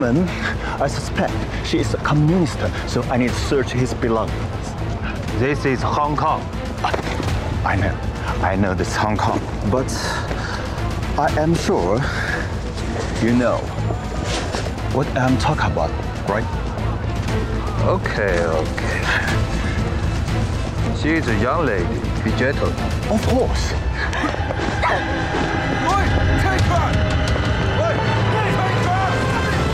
woman, I suspect she is a communist, so I need to search his belongings. This is Hong Kong. I know this is Hong Kong, but I am sure you know what I'm talking about, right? Okay. She is a young lady. Be gentle. Of course.